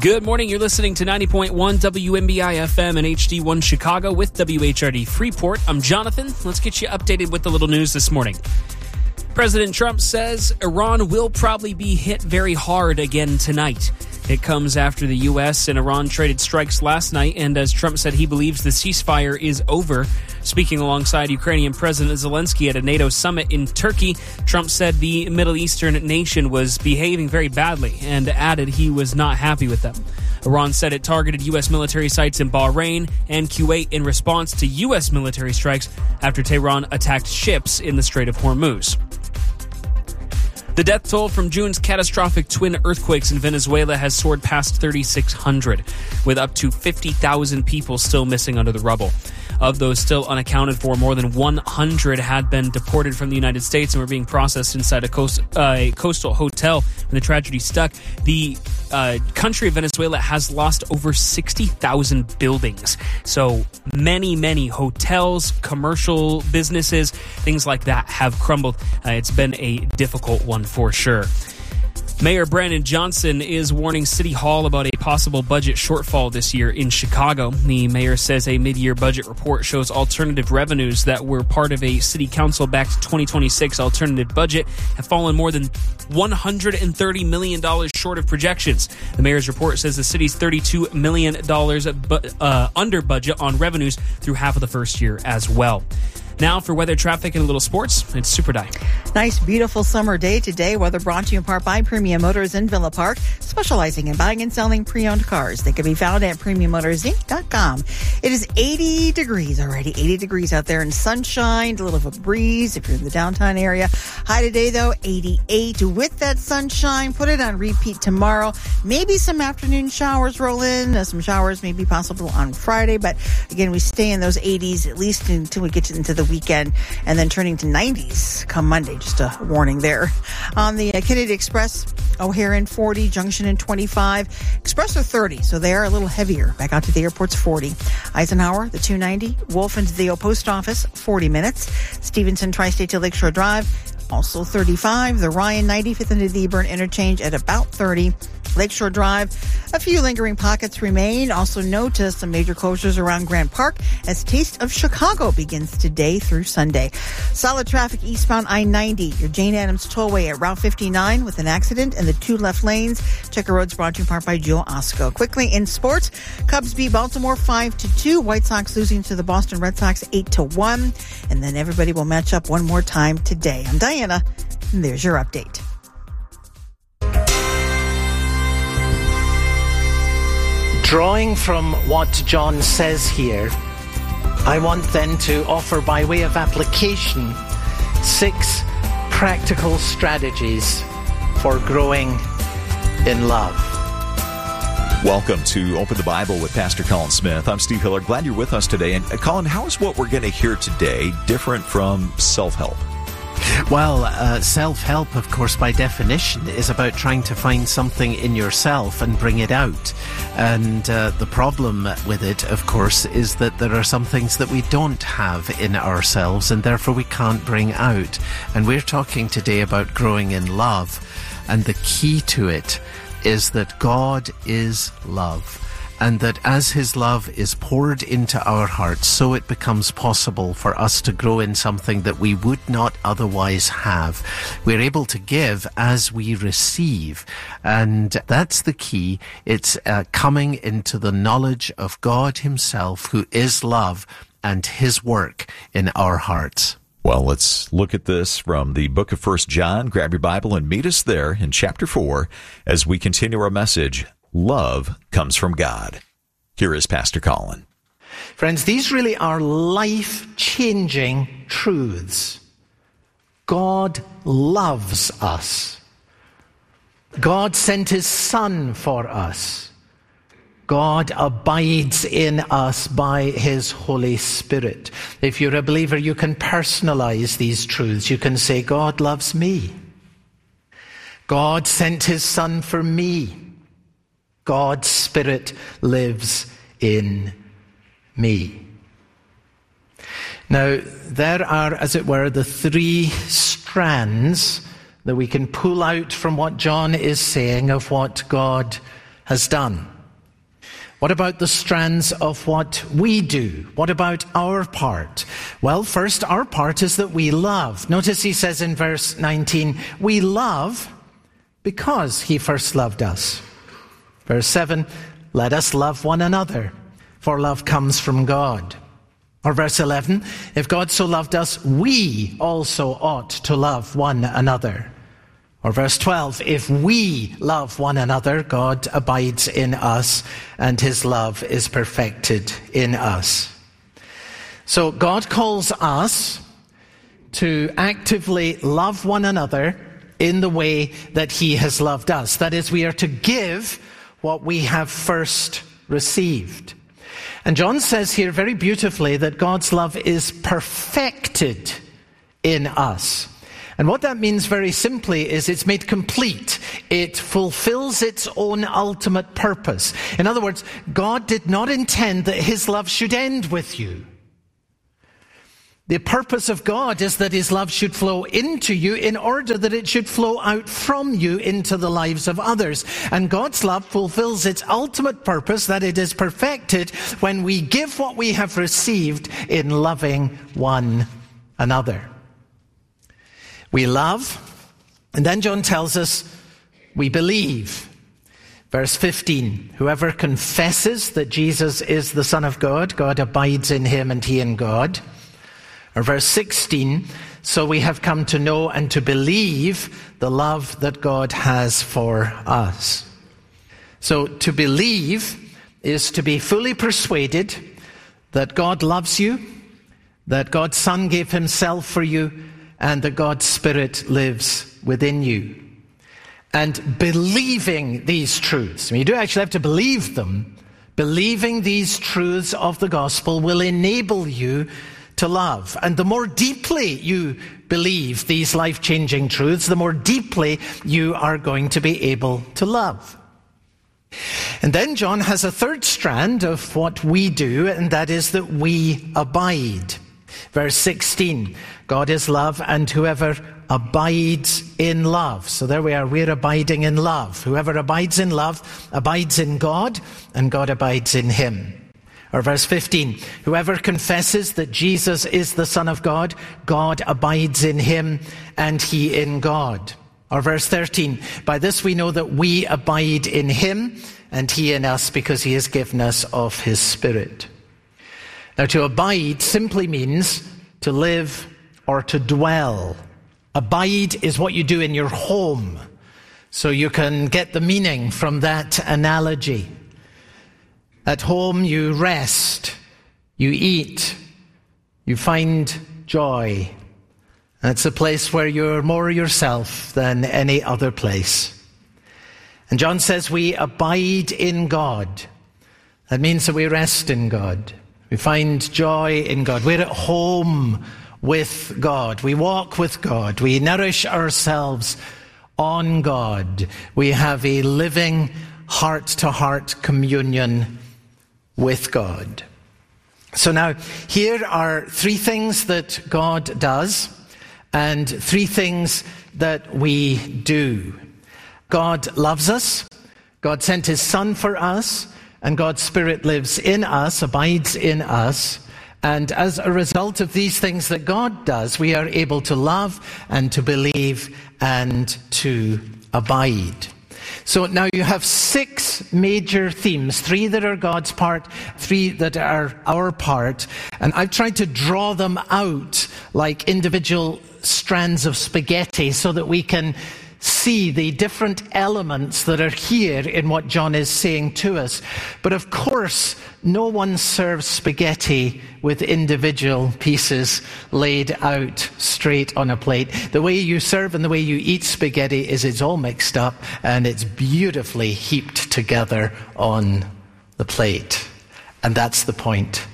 Good morning. You're listening to 90.1 WMBI FM and HD1 Chicago with WHRD Freeport. I'm Jonathan. Let's get you updated with the little news this morning. President Trump says Iran will probably be hit very hard again tonight. It comes after the U.S. and Iran traded strikes last night, and as Trump said, he believes the ceasefire is over. Speaking alongside Ukrainian President Zelensky at a NATO summit in Turkey, Trump said the Middle Eastern nation was behaving very badly and added he was not happy with them. Iran said it targeted U.S. military sites in Bahrain and Kuwait in response to U.S. military strikes after Tehran attacked ships in the Strait of Hormuz. The death toll from June's catastrophic twin earthquakes in Venezuela has soared past 3,600, with up to 50,000 people still missing under the rubble. Of those still unaccounted for, more than 100 had been deported from the United States and were being processed inside a coastal hotel when the tragedy struck. The country of Venezuela has lost over 60,000 buildings. So many hotels, commercial businesses, things like that have crumbled. It's been a difficult one for sure. Mayor Brandon Johnson is warning City Hall about a possible budget shortfall this year in Chicago. The mayor says a mid-year budget report shows alternative revenues that were part of a city council-backed 2026 alternative budget have fallen more than $130 million short of projections. The mayor's report says the city's $32 million under budget on revenues through half of the first year as well. Now for weather, traffic, and a little sports, it's Super Di. Nice, beautiful summer day today. Weather brought to you in part by Premium Motors in Villa Park, specializing in buying and selling pre-owned cars. They can be found at PremiumMotorsInc.com. It is 80 degrees already, 80 degrees out there in sunshine, a little of a breeze if you're in the downtown area. High today, though, 88 with that sunshine. Put it on repeat tomorrow. Maybe some afternoon showers roll in. Some showers may be possible on Friday, but again, we stay in those 80s at least until we get into the weekend, and then turning to 90s come Monday. Just a warning there. On the Kennedy Express, O'Hare in 40, Junction in 25, Express are 30, so they are a little heavier. Back out to the airport's 40. Eisenhower, the 290, Wolf into the Post Office, 40 minutes. Stevenson, Tri-State to Lakeshore Drive, also 35. The Ryan 95th into the Eburn Interchange at about 30. Lakeshore Drive, a few lingering pockets remain. Also notice some major closures around Grant Park as Taste of Chicago begins today through Sunday. Solid traffic eastbound I-90, your Jane Addams Tollway at Route 59 with an accident and the two left lanes. Checker Road's brought to you in part by Joe Osco. Quickly in sports, Cubs beat Baltimore 5-2. White Sox losing to the Boston Red Sox 8-1. And then everybody will match up one more time today. I'm Diana, and there's your update. Drawing from what John says here, I want then to offer by way of application 6 practical strategies for growing in love. Welcome to Open the Bible with Pastor Colin Smith. I'm Steve Hiller. Glad you're with us today. And Colin, how is what we're going to hear today different from self-help? Well, self-help, of course, by definition, is about trying to find something in yourself and bring it out. And the problem with it, of course, is that there are some things that we don't have in ourselves and therefore we can't bring out. And we're talking today about growing in love. And the key to it is that God is love. And that as His love is poured into our hearts, so it becomes possible for us to grow in something that we would not otherwise have. We're able to give as we receive. And that's the key. It's coming into the knowledge of God Himself, who is love, and His work in our hearts. Well, let's look at this from the book of 1 John. Grab your Bible and meet us there in chapter 4 as we continue our message. Love comes from God. Here is Pastor Colin. Friends, these really are life-changing truths. God loves us. God sent His Son for us. God abides in us by His Holy Spirit. If you're a believer, you can personalize these truths. You can say, God loves me. God sent His Son for me. God's Spirit lives in me. Now, there are, as it were, the 3 strands that we can pull out from what John is saying of what God has done. What about the strands of what we do? What about our part? Well, first, our part is that we love. Notice he says in verse 19, we love because he first loved us. Verse 7, let us love one another, for love comes from God. Or verse 11, if God so loved us, we also ought to love one another. Or verse 12, if we love one another, God abides in us, and his love is perfected in us. So God calls us to actively love one another in the way that he has loved us. That is, we are to give what we have first received. And John says here very beautifully that God's love is perfected in us. And what that means very simply is it's made complete. It fulfills its own ultimate purpose. In other words, God did not intend that his love should end with you. The purpose of God is that his love should flow into you in order that it should flow out from you into the lives of others. And God's love fulfills its ultimate purpose, that it is perfected when we give what we have received in loving one another. We love, and then John tells us we believe. Verse 15, whoever confesses that Jesus is the Son of God, God abides in him and he in God. Or verse 16, so we have come to know and to believe the love that God has for us. So to believe is to be fully persuaded that God loves you, that God's Son gave himself for you, and that God's Spirit lives within you. And believing these truths, I mean, you do actually have to believe them. Believing these truths of the gospel will enable you to love. And the more deeply you believe these life-changing truths, the more deeply you are going to be able to love. And then John has a third strand of what we do, and that is that we abide. Verse 16, God is love, and whoever abides in love. So there we are, we're abiding in love. Whoever abides in love abides in God, and God abides in him. Or verse 15, whoever confesses that Jesus is the Son of God, God abides in him, and he in God. Or verse 13, by this we know that we abide in him, and he in us, because he has given us of his Spirit. Now, to abide simply means to live or to dwell. Abide is what you do in your home. So you can get the meaning from that analogy. At home you rest, you eat, you find joy. And it's a place where you're more yourself than any other place. And John says we abide in God. That means that we rest in God. We find joy in God. We're at home with God. We walk with God. We nourish ourselves on God. We have a living heart-to-heart communion with God. So now, here are three things that God does and three things that we do. God loves us. God sent his Son for us. And God's Spirit lives in us, abides in us. And as a result of these things that God does, we are able to love and to believe and to abide. So now you have 6 major themes, 3 that are God's part, 3 that are our part. And I've tried to draw them out like individual strands of spaghetti so that we can see the different elements that are here in what John is saying to us. But of course, no one serves spaghetti with individual pieces laid out straight on a plate. The way you serve and the way you eat spaghetti is it's all mixed up and it's beautifully heaped together on the plate. And that's the point.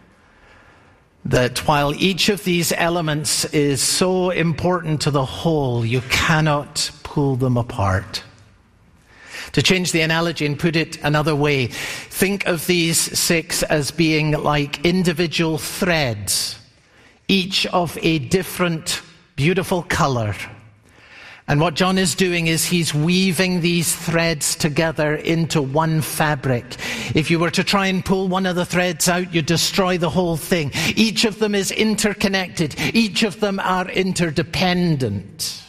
That while each of these elements is so important to the whole, you cannot pull them apart. To change the analogy and put it another way, think of these 6 as being like individual threads, each of a different beautiful color. And what John is doing is he's weaving these threads together into one fabric. If you were to try and pull one of the threads out, you'd destroy the whole thing. Each of them is interconnected. Each of them are interdependent.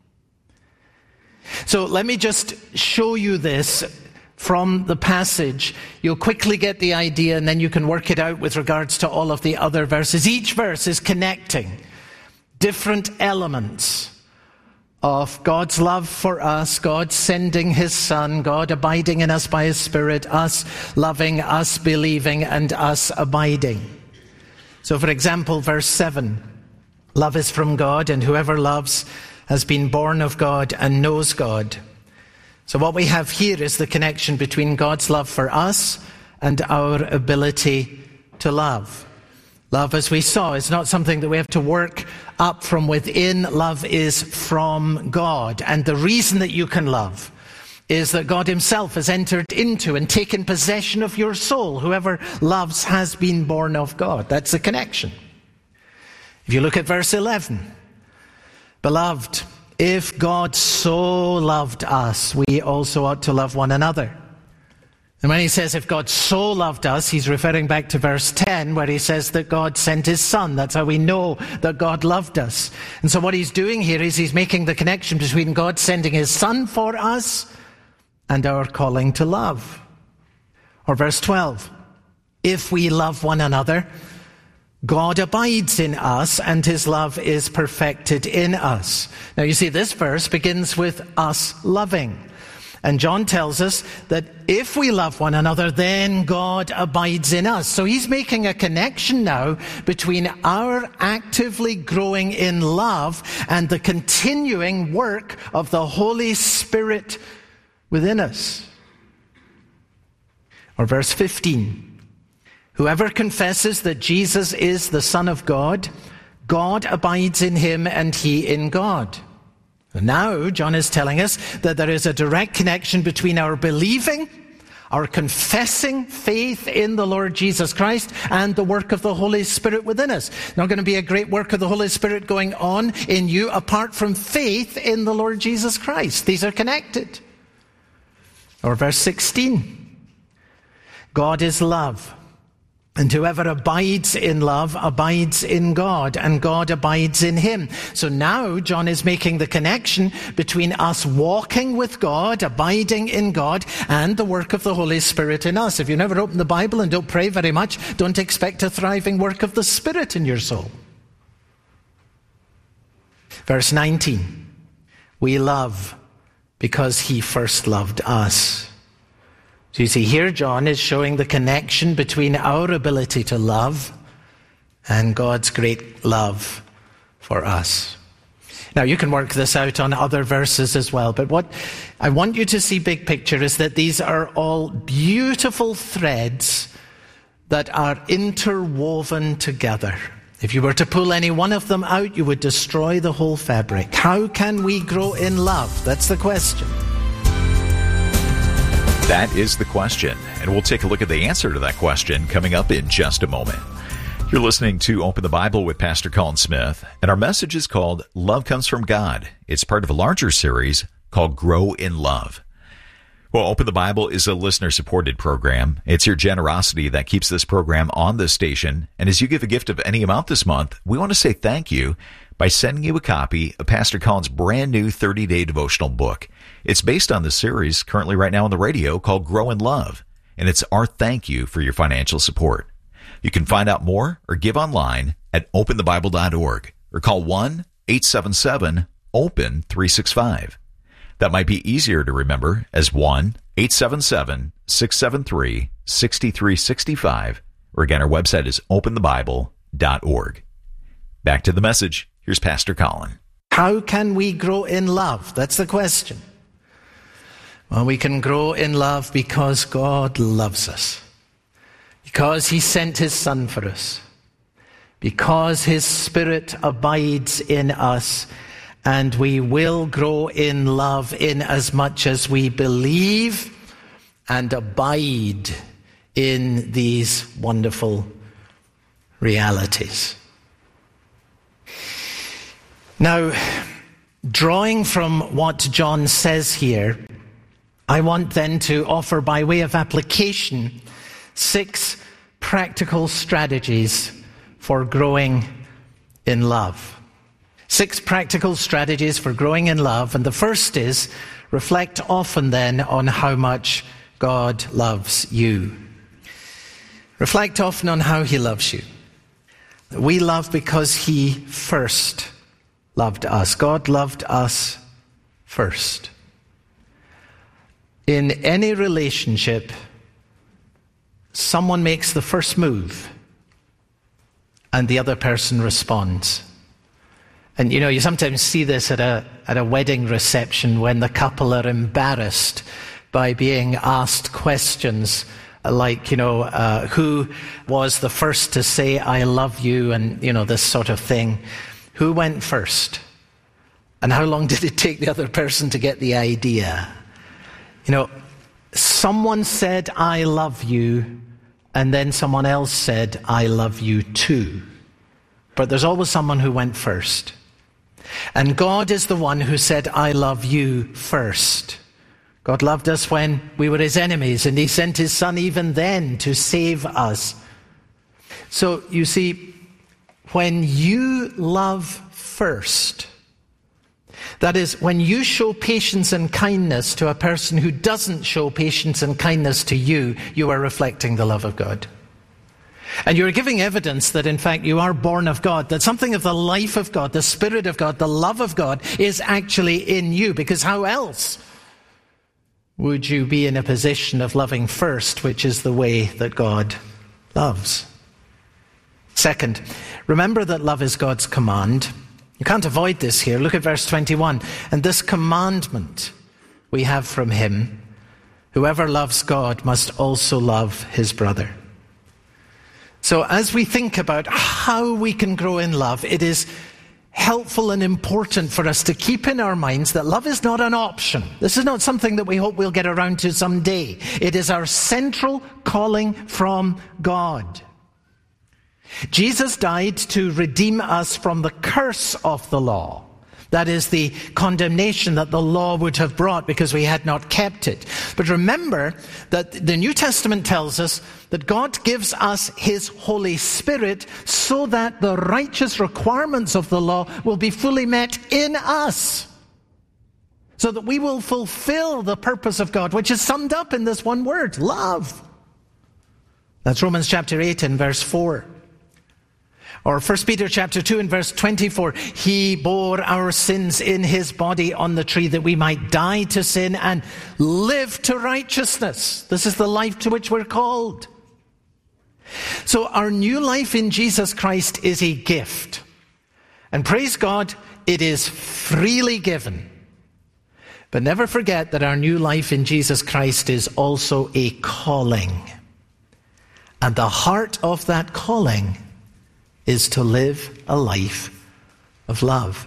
So let me just show you this from the passage. You'll quickly get the idea, and then you can work it out with regards to all of the other verses. Each verse is connecting different elements of God's love for us, God sending his Son, God abiding in us by his Spirit, us loving, us believing, and us abiding. So for example, verse 7, love is from God, and whoever loves has been born of God and knows God. So what we have here is the connection between God's love for us and our ability to love. Love, as we saw, is not something that we have to work up from within. Love is from God. And the reason that you can love is that God himself has entered into and taken possession of your soul. Whoever loves has been born of God. That's the connection. If you look at verse 11, beloved, if God so loved us, we also ought to love one another. And when he says, if God so loved us, he's referring back to verse 10, where he says that God sent his Son. That's how we know that God loved us. And so what he's doing here is he's making the connection between God sending his Son for us and our calling to love. Or verse 12, if we love one another, God abides in us and his love is perfected in us. Now you see, this verse begins with us loving. And John tells us that if we love one another, then God abides in us. So he's making a connection now between our actively growing in love and the continuing work of the Holy Spirit within us. Or verse 15, whoever confesses that Jesus is the Son of God, God abides in him and he in God. Now, John is telling us that there is a direct connection between our believing, our confessing faith in the Lord Jesus Christ, and the work of the Holy Spirit within us. Not going to be a great work of the Holy Spirit going on in you apart from faith in the Lord Jesus Christ. These are connected. Or verse 16, God is love. And whoever abides in love abides in God, and God abides in him. So now John is making the connection between us walking with God, abiding in God, and the work of the Holy Spirit in us. If you never open the Bible and don't pray very much, don't expect a thriving work of the Spirit in your soul. Verse 19, we love because he first loved us. So you see, here John is showing the connection between our ability to love and God's great love for us. Now, you can work this out on other verses as well, but what I want you to see big picture is that these are all beautiful threads that are interwoven together. If you were to pull any one of them out, you would destroy the whole fabric. How can we grow in love? That's the question. That is the question, and we'll take a look at the answer to that question coming up in just a moment. You're listening to Open the Bible with Pastor Colin Smith, and our message is called Love Comes from God. It's part of a larger series called Grow in Love. Well, Open the Bible is a listener-supported program. It's your generosity that keeps this program on this station, and as you give a gift of any amount this month, we want to say thank you by sending you a copy of Pastor Colin's brand new 30-day devotional book. It's based on the series currently right now on the radio called Grow in Love, and it's our thank you for your financial support. You can find out more or give online at openthebible.org or call 1-877-OPEN-365. That might be easier to remember as 1-877-673-6365, or again, our website is openthebible.org. Back to the message. Here's Pastor Colin. How can we grow in love? That's the question. Well, we can grow in love because God loves us. Because he sent his Son for us. Because his Spirit abides in us. And we will grow in love in as much as we believe and abide in these wonderful realities. Now, Drawing from what John says here, I want then to offer by way of application 6 practical strategies for growing in love. 6 practical strategies for growing in love. And the first is, reflect often then on how much God loves you. Reflect often on how he loves you. We love because he first loved us. God loved us first. In any relationship, someone makes the first move and the other person responds. And you sometimes see this at a wedding reception when the couple are embarrassed by being asked questions like, who was the first to say, I love you, and, this sort of thing. Who went first? And how long did it take the other person to get the idea? Someone said, I love you, and then someone else said, I love you too. But there's always someone who went first. And God is the one who said, I love you first. God loved us when we were his enemies, and he sent his son even then to save us. So you see, when you love first, that is, when you show patience and kindness to a person who doesn't show patience and kindness to you, you are reflecting the love of God. And you're giving evidence that, in fact, you are born of God, that something of the life of God, the Spirit of God, the love of God is actually in you. Because how else would you be in a position of loving first, which is the way that God loves? Second, remember that love is God's command. You can't avoid this here. Look at verse 21. And this commandment we have from him, whoever loves God must also love his brother. So as we think about how we can grow in love, it is helpful and important for us to keep in our minds that love is not an option. This is not something that we hope we'll get around to someday. It is our central calling from God. Jesus died to redeem us from the curse of the law. That is the condemnation that the law would have brought because we had not kept it. But remember that the New Testament tells us that God gives us his Holy Spirit so that the righteous requirements of the law will be fully met in us. So that we will fulfill the purpose of God, which is summed up in this one word, love. That's Romans chapter 8 and verse 4. Or 1 Peter chapter 2 and verse 24, he bore our sins in his body on the tree that we might die to sin and live to righteousness. This is the life to which we're called. So our new life in Jesus Christ is a gift. And praise God, it is freely given. But never forget that our new life in Jesus Christ is also a calling. And the heart of that calling is to live a life of love.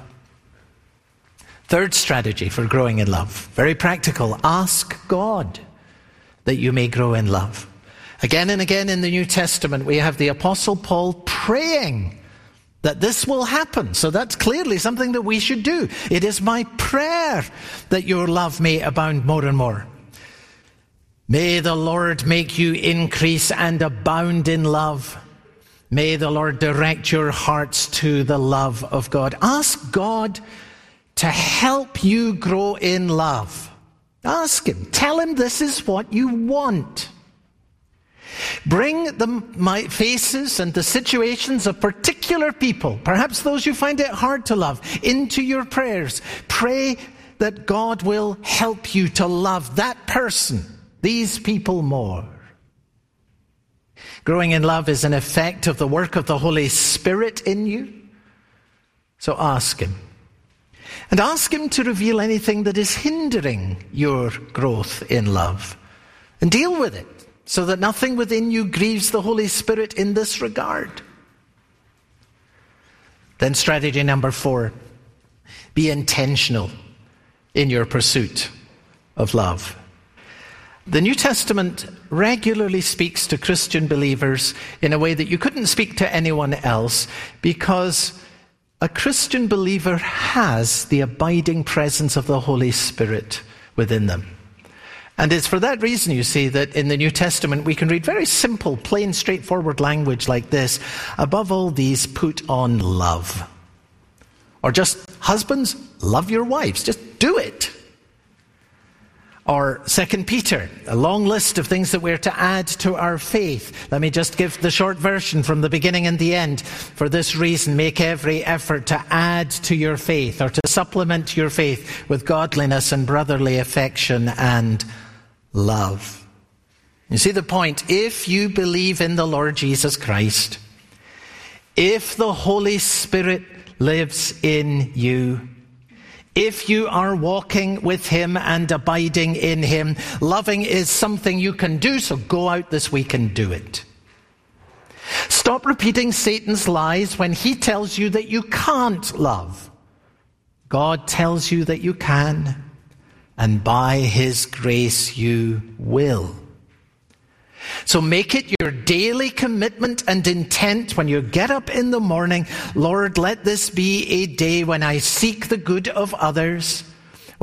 Third strategy for growing in love, very practical. Ask God that you may grow in love. Again and again in the New Testament, we have the Apostle Paul praying that this will happen. So that's clearly something that we should do. It is my prayer that your love may abound more and more. May the Lord make you increase and abound in love. May the Lord direct your hearts to the love of God. Ask God to help you grow in love. Ask him. Tell him this is what you want. Bring the faces and the situations of particular people, perhaps those you find it hard to love, into your prayers. Pray that God will help you to love that person, these people more. Growing in love is an effect of the work of the Holy Spirit in you. So ask him. And ask him to reveal anything that is hindering your growth in love. And deal with it so that nothing within you grieves the Holy Spirit in this regard. Then strategy number 4. Be intentional in your pursuit of love. The New Testament regularly speaks to Christian believers in a way that you couldn't speak to anyone else, because a Christian believer has the abiding presence of the Holy Spirit within them. And it's for that reason, you see, that in the New Testament we can read very simple, plain, straightforward language like this. Above all these, put on love. Or just, husbands, love your wives. Just do it. Or 2 Peter, a long list of things that we're to add to our faith. Let me just give the short version from the beginning and the end. For this reason, make every effort to add to your faith, or to supplement your faith with godliness and brotherly affection and love. You see the point? If you believe in the Lord Jesus Christ, if the Holy Spirit lives in you, if you are walking with him and abiding in him, loving is something you can do, so go out this week and do it. Stop repeating Satan's lies when he tells you that you can't love. God tells you that you can, and by his grace you will. So make it your daily commitment and intent when you get up in the morning. Lord, let this be a day when I seek the good of others.